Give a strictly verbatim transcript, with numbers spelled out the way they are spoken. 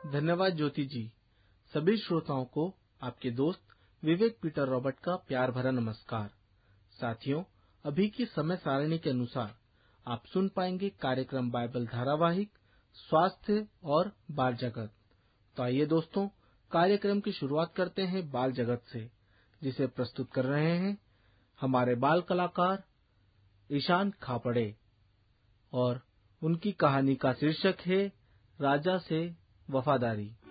धन्यवाद ज्योति जी। सभी श्रोताओं को आपके दोस्त विवेक पीटर रॉबर्ट का प्यार भरा नमस्कार। साथियों, अभी की समय सारणी के अनुसार आप सुन पाएंगे कार्यक्रम बाइबल धारावाहिक स्वास्थ्य और बाल जगत। तो आइए दोस्तों, कार्यक्रम की शुरुआत करते हैं बाल जगत से, जिसे प्रस्तुत कर रहे हैं हमारे बाल कलाकार ईशान खापड़े, और उनकी कहानी का शीर्षक है राजा से वफादारी।